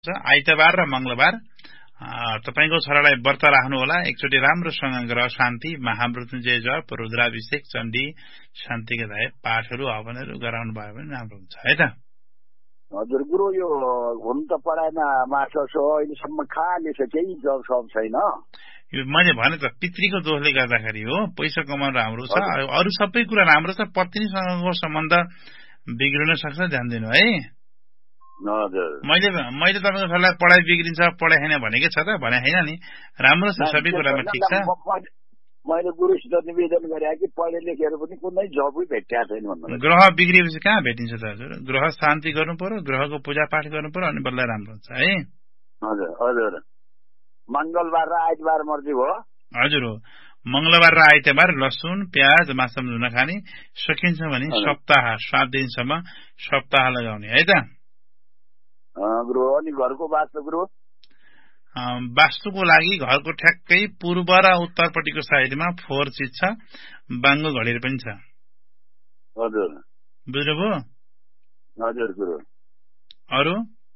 आइतबार र मंगलबार तपाईको छोरालाई व्रत राख्नु होला एकचोटी राम्रोसँग ग्रह शान्ति महामृत्युञ्जय जप रुद्राभिषेक चण्डी शान्तिका पाठहरू हवनहरू गराउनु भयो भने राम्रो हुन्छ है त हजुर गुरु यो हुन त पढाइमा मास्टर्स हो अहिलेसम्म खाली छ केही जब सब छैन यो मैले भने त पितृको दोषले गर्दाखेरि हो पैसा कमाउन राम्रो छ अरु सबै कुरा राम्रो छ पत्नीसँगको सम्बन्ध बिग्रिन सक्छ ध्यान दिनु है हजुर मैले तपाईको छोरालाई पढाइ बिग्रिन्छ पढाइ हैन भनेकै छ त भने हैन नि राम्रो छ सबै कुरामा ठीक छ मैले गुरुसित निवेदन गरे कि पढे लेखेर पनि कुनै जबै भेट्या छैन भन्नु ग्रह बिग्रिएपछि कहाँ भेटिन्छ त हजुर ग्रह शान्ति गर्नु पर्यो ग्रहको पूजा पाठ गर्नु पर्यो अनि बल्ल राम्रो हुन्छ है हजुर हजुर मंगलबार र आइतबार मर्जी हो हजुर हो मंगलबार र आइतबार लसुन प्याज मासु नखाने सकिन्छ भने सप्ताह 7 दिनसम्म सप्ताह लगाउने है त गुरु अनि घरको वास्तु गुरु वास्तुको लागि घरको ठ्याक्कै पूर्व र उत्तरपट्टिको साइडमा फोहोर चिज छ बाङ्गो घडेर पनि छ हजुर बुझ्नुभयो हजुर गुरु अरु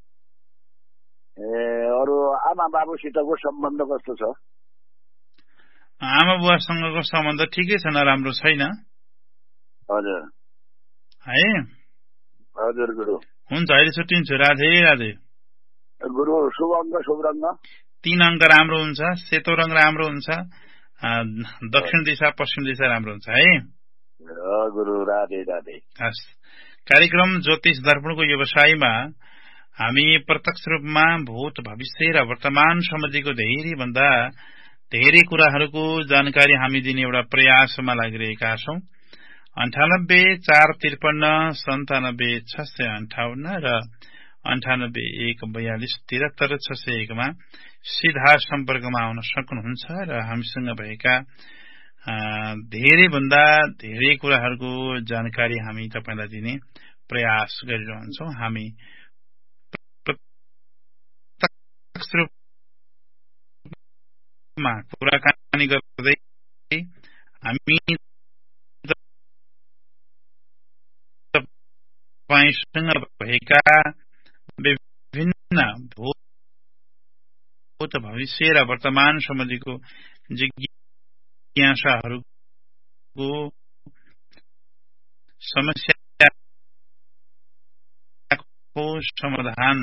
अरु आमा बाबुसितको सम्बन्ध कस्तो छ आमा बुवासँगको सम्बन्ध ठिकै छ नराम्रो छैन हजुर है हजुर गुरु हुन्छ अहिले छुट्टिन्छु राधे राधे गुरु शुभ अङ्क शुभ रङ्ग 3 अङ्क राम्रो हुन्छ सेतो रङ राम्रो हुन्छ दक्षिण दिशा पश्चिम दिशा राम्रो हुन्छ है गुरु राधे राधे हस् कार्यक्रम ज्योतिष दर्पणको व्यवसायमा हामी प्रत्यक्ष रूपमा भूत भविष्य र वर्तमान सम्बन्धीको धेरै भन्दा धेरै कुराहरूको जानकारी हामी दिने एउटा प्रयासमा लागिरहेका छौं 9845539658 र 9814233601 मा सीधा सम्पर्कमा आउन सक्नुहुन्छ र हामीसँग भएका धेरै भन्दा धेरै कुराहरूको जानकारी हामी तपाईलाई दिने प्रयास गरिरहन्छौं हामी प्रत्यक्ष रूपमा कुराकानी गर्दै हामी तपाईसँग भएका विभिन्न भूत भविष्य र वर्तमान सम्बन्धीको जिज्ञासाहरूको समस्याको समाधान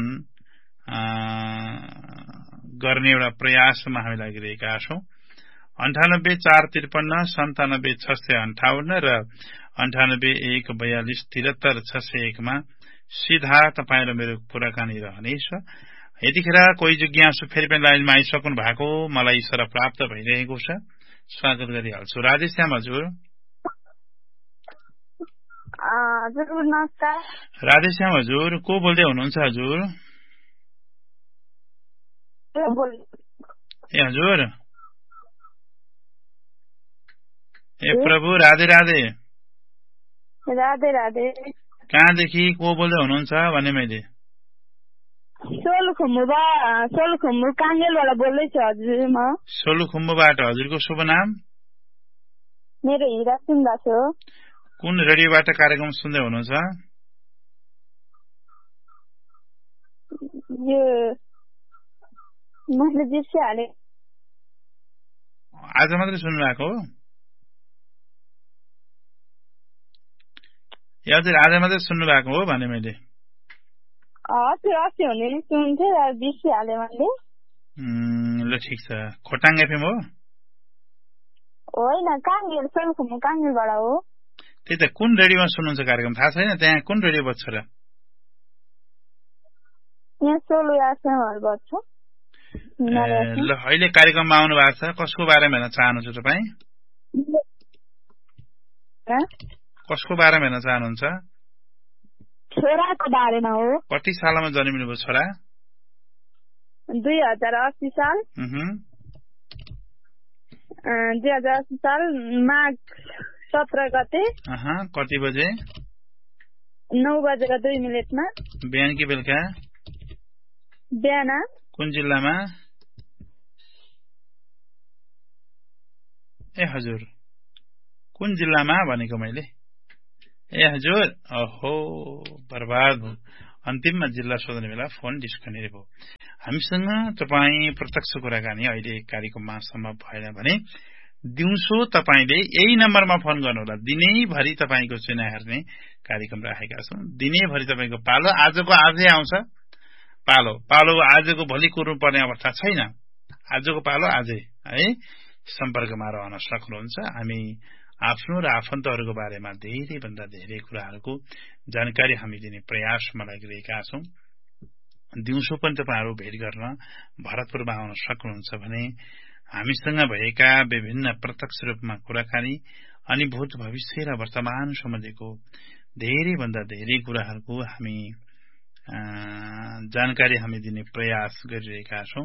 गर्ने एउटा प्रयासमा हामी लागिरहेका छौं 9845539658 र 9814233601 मा सीधा तपाईं र मेरो कुराकानी रहनेछ यतिखेर कोही जिज्ञासु फेरि पनि लाइनमा आइसक्नु भएको मलाई इशारा प्राप्त भइरहेको छ स्वागत गरिहाल्छु राधेश्याम हजुर हजुर नमस्कार राधेश्याम हजुर को बोल्दै हुनुहुन्छ हजुर ए हजुर ए प्रभु राधे राधे राधे राधे कहाँदेखि को बोल्दै हुनुहुन्छ भने मैले सोलुखुम्बु काङ्गेलबाट बोल्दैछु हजुर म सोलुखुम्बुबाट हजुरको शुभ नाम मेरो हिरा सुन्दा छ कुन रेडियोबाट कार्यक्रम सुन्दै हुनुहुन्छ यो मैले बिर्सिहाले आज मात्रै सुन्नु भएको हो हजुर आज मात्रै सुन्नु भएको हो भने मैले अस्ति हुने सुन्थेँ बिर्सिहाले मैले ल ठिक छ खोटाङ एफएम हो होइन काङ्गेल सोलुखुम्बु काङ्गेलबाट हो त्यही त कुन रेडियोमा सुन्नुहुन्छ कार्यक्रम थाहा छैन त्यहाँ कुन रेडियो बज्छ र यहाँ सोलु एफएमहरु बज्छ ल अहिले कार्यक्रममा आउनु भएको छ कसको बारेमा हेर्न चाहनुहुन्छ तपाईँ कसको बारेमा हेर्न चाहनुहुन्छ छोराको बारेमा हो कति सालमा जन्मिनु भयो छोरा 2080 साल 2080 साल माघ 17 गते कति बजे 9:02 मा बिहान कि बेलुका बिहान कुन जिल्लामा ए हजुर कुन जिल्लामा भनेको मैले ए हजुर ओहो बर्बाद अन्तिममा जिल्ला सोध्ने बेला फोन डिस्कनेक्ट भयो। हामीसँग तपाईँ प्रत्यक्ष कुराकानी अहिले कार्यक्रममा सम्भव भएन भने दिउँसो तपाईले यही नम्बरमा फोन गर्नुहोला। दिनैभरि तपाईको चुनाव हेर्ने कार्यक्रम राखेका छौं। दिनैभरि तपाईको पालो आजको आजै आउँछ। पालो आजको भोलि कुर्नुपर्ने अवस्था छैन। आजको पालो आजै है सम्पर्कमा रहन सक्नुहुन्छ। हामी आफ्नो र आफन्तहरूको बारेमा धेरै भन्दा धेरै कुराहरूको जानकारी हामी दिने प्रयासमा लागिरहेका छौं। दिउँसो पनि तपाईहरु भेट गर्न भरतपुरमा आउन सक्नुहुन्छ भने हामीसँग भएका विभिन्न प्रत्यक्ष रूपमा कुराकानी अनि भूत भविष्य र वर्तमान सम्बन्धीको धेरै भन्दा धेरै कुराहरूको हामी जानकारी हामी दिने प्रयास गरिरहेका छौं।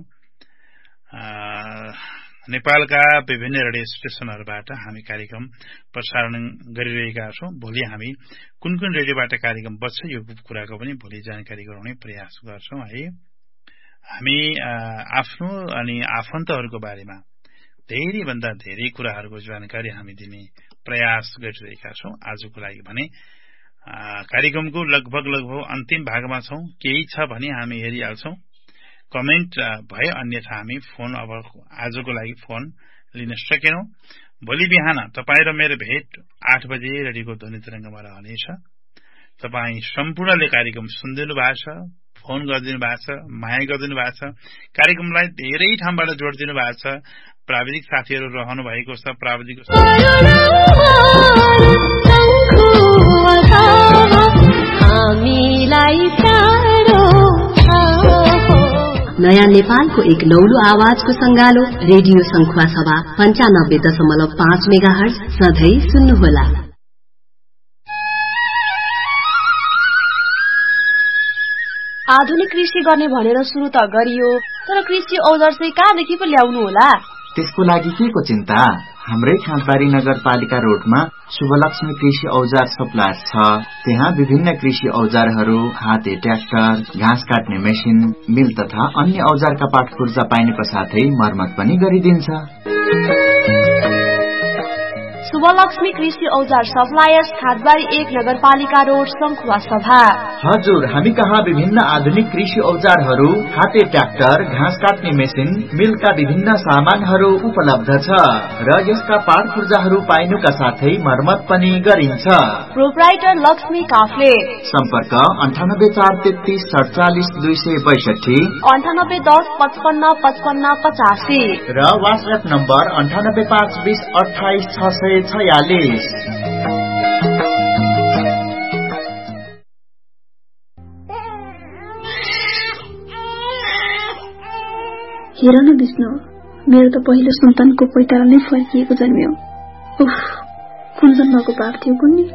नेपालका विभिन्न रेडियो स्टेशनहरूबाट हामी कार्यक्रम प्रसारण गरिरहेका छौं। भोलि हामी कुन कुन रेडियोबाट कार्यक्रम बज्छ यो कुराको पनि भोलि जानकारी गराउने प्रयास गर्छौं है। हामी आफ्नो अनि आफन्तहरूको बारेमा धेरै भन्दा धेरै कुराहरूको जानकारी हामी दिने प्रयास गरिरहेका छौं। आजको लागि भने कार्यक्रमको लगभग अन्तिम भागमा छौं। केही छ भने हामी हेरिहाल्छौं। कमेन्ट भए अन्यथा हामी फोन अब आजको लागि फोन लिन सकेनौं। भोलि बिहान तपाईँ र मेरो भेट 8 बजे रेडियोको ध्वनि तरंगमा रहनेछ। तपाईँ सम्पूर्णले कार्यक्रम सुनिदिनु भएको छ, फोन गरिदिनु भएको छ, माया गरिदिनु भएको छ, कार्यक्रमलाई धेरै ठाउँबाट जोडिदिनु भएको छ। प्राविधिक साथीहरू रहनु भएको छ। प्राविधिक नयाँ नेपालको एक नौलो आवाजको संगालो रेडियो संखुवा सभा 95.5 मेगाहर्ज सधैं सुन्नुहोला। आधुनिक कृषि गर्ने भनेर सुरु त गरियो, तर कृषि औजार चाहिँ कहाँदेखि पो ल्याउनु होला? त्यसको लागि के को चिन्ता? हाम्रै खाँदबारी नगरपालिका रोडमा शुभलक्ष्मी कृषि औजार सप्लायर छ। त्यहाँ विभिन्न कृषि औजारहरू, हाते ट्र्याक्टर, घाँस काट्ने मेसिन, मिल तथा अन्य औजारका पाटपुर्जा पाइनुको साथै मर्मत पनि गरिदिन्छ। शुभलक्ष्मी कृषि औजार सप्लायर्स, खादबारी 1 नगरपालिका रोड, संखुवा सभा। हजुर, हामी कहाँ विभिन्न आधुनिक कृषि औजारहरू, हाते ट्र्याक्टर, घाँस काट्ने मेसिन, मिलका विभिन्न सामानहरू उपलब्ध छ र यसका पाटपुर्जाहरू पाइनुका साथै मर्मत पनि गरिन्छ। प्रोप्राइटर लक्ष्मी काफ्ले। सम्पर्क 9843340262, 9810555585 र व्हाट्सएप नम्बर 9852088646। हेर न विष्णु, मेरो त पहिलो सन्तानको पैताला नै फर्किएको जन्मियो। उफ, कुन जन्मको पाप थियो कुन्नी?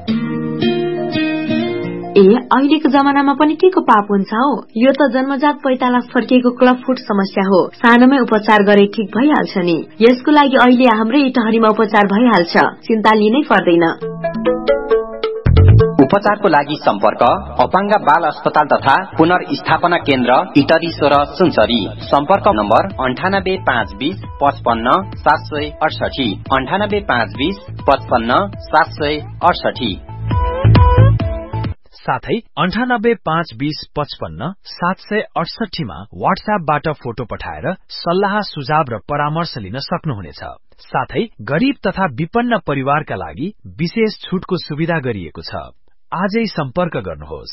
ए, अहिलेको जमानामा पनि के को पाप हुन्छ हो? यो त जन्मजात पैताला फर्किएको क्लबफुट समस्या हो। सानोमै उपचार गरे ठीक भइहाल्छ नि। यसको लागि अहिले हाम्रै इटहरीमा उपचार भइहाल्छ, चिन्ता लिनै पर्दैन। उपचारको लागि सम्पर्क अपाङ्ग बाल अस्पताल तथा पुनर्स्थापना केन्द्र इटरी 16 सुनसरी। सम्पर्क नम्बर 9852055768, 9852055768, साथै 9852557768 मा व्हाट्सएपबाट फोटो पठाएर सल्लाह सुझाव र परामर्श लिन सक्नुहुनेछ। साथै गरीब तथा विपन्न परिवारका लागि विशेष छुटको सुविधा गरिएको छ। आजै सम्पर्क गर्नुहोस्।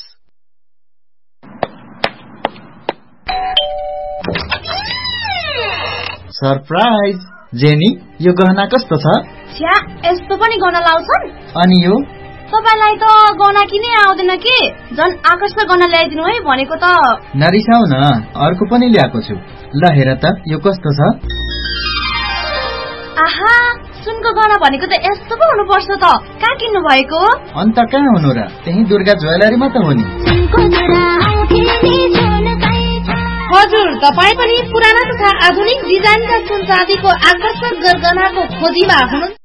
सरप्राइज! जेनी, यो गहना कस्तो छ? छ्या, यस्तो पनि गहना लाउँछन्? अनि यो तपाईलाई त गहना किनै आउँदैन के? झन् आकर्षक गहना ल्याइदिनु है भनेको त। नरिसाउ न, अर्को पनि ल्याएको छु। ल हेर त, यो कस्तो छ? आहा, सुनको गहना भनेको त यस्तो पो हुनुपर्छ त। कहाँ किन्नु भएको? अन्त कहाँ हुनु र, त्यही दुर्गा ज्वेलरीमा त हो नि। हजुर, तपाई पनि पुराना तथा आधुनिक डिजाइनका सुन चाँदीको आकर्षक गहनाको खोजीमा हुनुहुन्छ?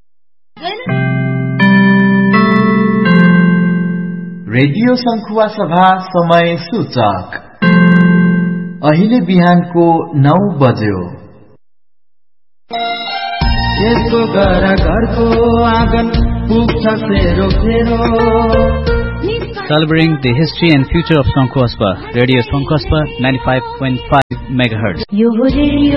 रेडियो संखुवा सभा समय सूचक अहिले बिहानको 9 बज्यो। यसको घर घरको आँगन पुग्छ सेरो फेरो, Celebrating the history and future of Sankhuaspa. Radio Sankhuaspa 95.5 MHz. यो रेडियो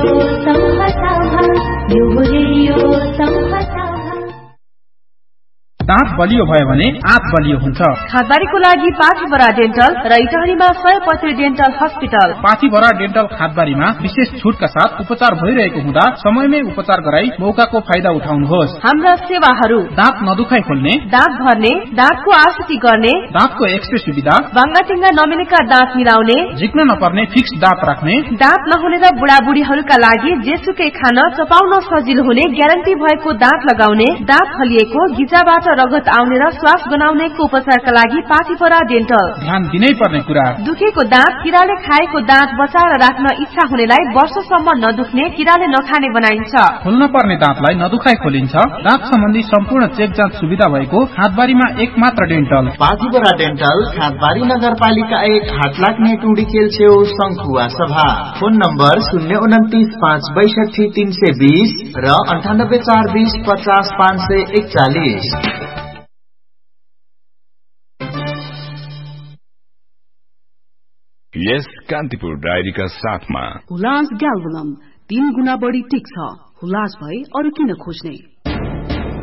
दाँत बलियो भयो भने आँत बलियो हुन्छ। खादबारीको लागि पाथीभरा डेन्टल र इटहरीमा 100% डेन्टल हस्पिटल। पाथीभरा डेन्टल खादबारीमा विशेष छुटका साथ उपचार भइरहेको हुँदा समयमै उपचार गराई मौकाको फाइदा उठाउनुहोस्। हाम्रा सेवाहरू दाँत नदुखाइ खोल्ने, दाँत भर्ने, दाँतको आकृति गर्ने, दाँतको एक्सरे सुविधा, बाङ्गाटिङ्गा नमिलेका दाँत मिलाउने, झिक्न नपर्ने फिक्स दाँत राख्ने, दाँत नहुने र बुढाबुढीहरूका लागि जेसुकै खान चपाउन सजिलो हुने ग्यारेन्टी भएको दाँत लगाउने, दाँत फलिएको गिजाबाट रगत आउने र श्वास बनाउनेको उपचारका लागि पाथीभरा डेन्टल। ध्यान दिनै पर्ने कुरा, दुखेको दाँत, किराले खाएको दाँत बचाएर राख्न इच्छा हुनेलाई वर्षसम्म नदुख्ने, किराले नखाने बनाइन्छ। खोल्न पर्ने दाँतलाई नदुखाइ खोलिन्छ। दाँत सम्बन्धी सम्पूर्ण चेक जाँच सुविधा भएको खादबारीमा एकमात्र डेन्टल। पाथीभरा डेन्टल, खादबारी नगरपालिका 1, हाटलाग्ने टुडी खेल छेउ, संखुवा सभा। फोन नम्बर 029 562 320 र 98 420 50 541। यस कान्तिपुर डायरीका साथमा हुलास ग्याल्भनम 3 गुणा बढी टिक्छ। हुलास भए अरु किन खोज्ने।